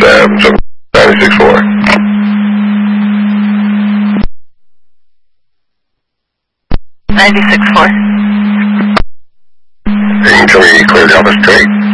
So 96.4. Hey, you can tell me you cleared Alpha straight.